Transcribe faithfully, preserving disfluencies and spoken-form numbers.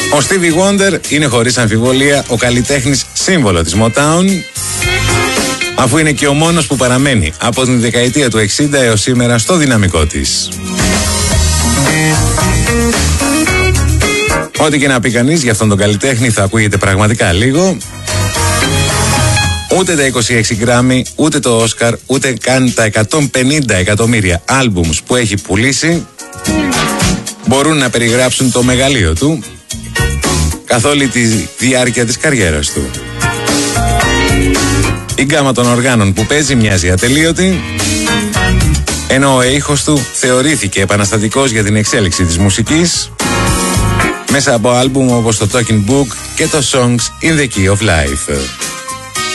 Ο Stevie Wonder είναι χωρίς αμφιβολία ο καλλιτέχνης σύμβολο της Motown, αφού είναι και ο μόνος που παραμένει από την δεκαετία του εξήντα έως σήμερα στο δυναμικό της. Ό,τι και να πει κανείς για αυτόν τον καλλιτέχνη θα ακούγεται πραγματικά λίγο. Ούτε τα είκοσι έξι Grammy, ούτε το Όσκαρ, ούτε καν τα εκατόν πενήντα εκατομμύρια άλμπουμς που έχει πουλήσει μπορούν να περιγράψουν το μεγαλείο του καθ' όλη τη διάρκεια της καριέρας του. Η γκάμα των οργάνων που παίζει μοιάζει ατελείωτη, ενώ ο ήχος του θεωρήθηκε επαναστατικός για την εξέλιξη της μουσικής μέσα από άλμπουμ όπως το Talking Book και το Songs in the Key of Life.